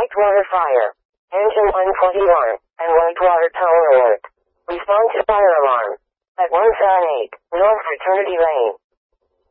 White water fire. Engine 121, and white water tower alert. Respond to fire alarm. At 178, North Fraternity Lane.